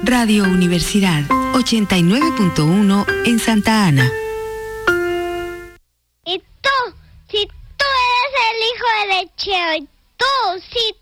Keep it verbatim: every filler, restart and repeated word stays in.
Radio Universidad ochenta y nueve punto uno en Santa Ana. Y tú, si tú eres el hijo de Lechero, y tú, si